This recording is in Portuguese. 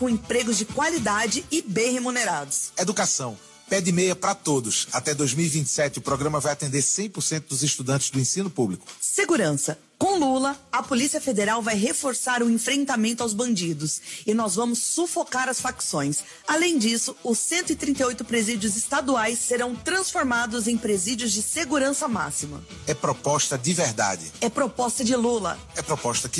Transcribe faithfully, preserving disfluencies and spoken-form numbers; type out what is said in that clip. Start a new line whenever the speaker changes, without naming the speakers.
com empregos de qualidade e bem remunerados.
Educação. Pé de meia para todos. Até dois mil e vinte e sete, o programa vai atender cem por cento dos estudantes do ensino público.
Segurança. Com Lula, a Polícia Federal vai reforçar o enfrentamento aos bandidos e nós vamos sufocar as facções. Além disso, os cento e trinta e oito presídios estaduais serão transformados em presídios de segurança máxima.
É proposta de verdade.
É proposta de Lula.
É proposta que